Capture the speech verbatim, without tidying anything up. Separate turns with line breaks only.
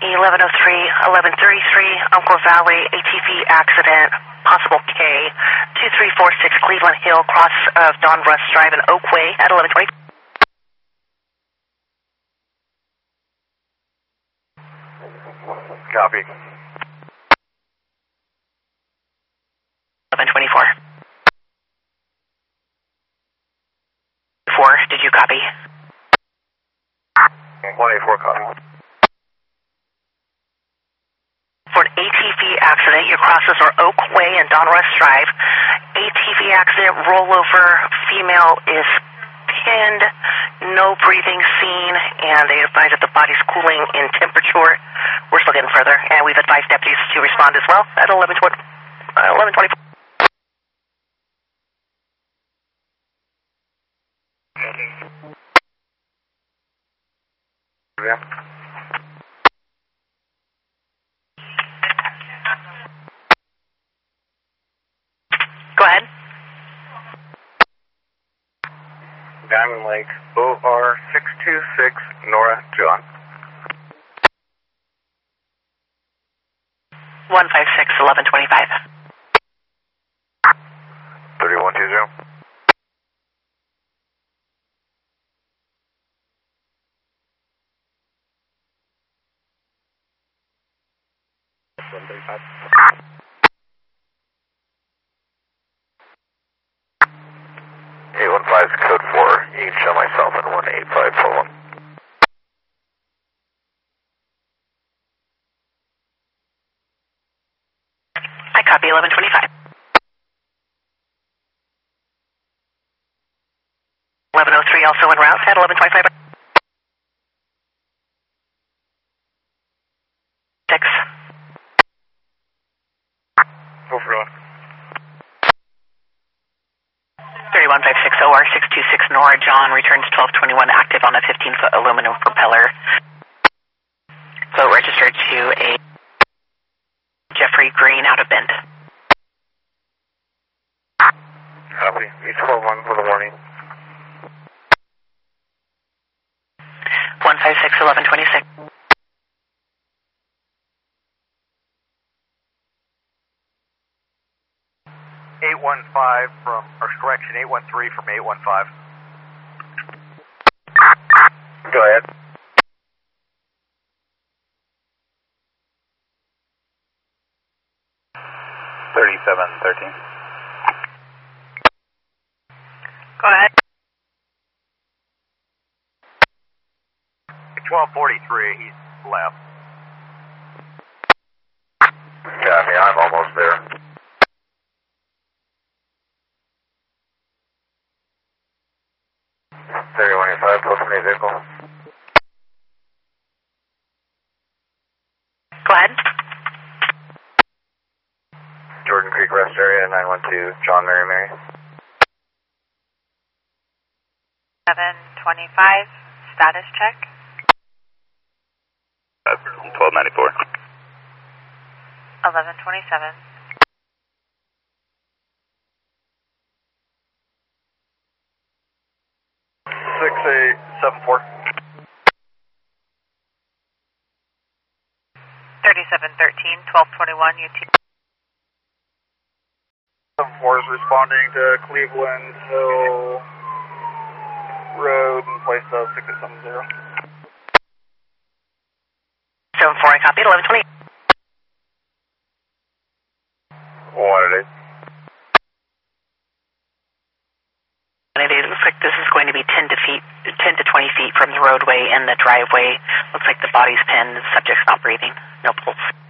eleven oh three, eleven thirty-three, Umpqua Valley, A T V accident, possible K, two three four six Cleveland Hill, cross of Don Russ Drive and Oakway at eleven twenty.
Copy.
eleven twenty-four. Four, did you copy?
one eighty-four, copy.
For an A T V accident, your crosses are Oakway and Don Russ Drive. A T V accident, rollover, female is pinned, no breathing seen, and they advise that the body's cooling in temperature. We're still getting further, and we've advised deputies to respond as well at eleven twenty, uh, eleven twenty-four.
Yeah.
Go ahead.
Diamond Lake, O R six two six, Nora John.
one five six, eleven twenty-five.
thirty-one two zero. one thirty-five. eight one five is code four. You can show myself in one eight five four one.
I copy eleven twenty-five. eleven oh three also en route at eleven twenty-five. six.
Over on.
thirty-one fifty-six O R six two six Nora John returns twelve twenty-one active on a fifteen foot aluminum propeller. Boat registered to a Jeffrey Green out of Bend.
Copy. E twelve one for the warning.
one five six, eleven twenty-six.
eight one five from, or correction, eight one three from eight one five. Go ahead. thirty-seven thirteen.
Go ahead.
twelve forty-three, he's left. Copy, I'm almost there. thirty-one eighty-five, close to me vehicle.
Go ahead.
Jordan Creek Rest Area, nine one two, John Mary Mary.
seven twenty-five, status check.
twelve ninety-four.
eleven twenty-seven.
six eight seven four.
thirty-seven thirteen, twelve twenty-one, U T.
seven four is responding to Cleveland Hill Road in place of six eight seven zero.
seven four, I copied, eleven twenty.
What it is?
And it looks like this is going to be ten to feet, ten to twenty feet from the roadway and the driveway. Looks like the body's pinned, the subject's not breathing, no pulse.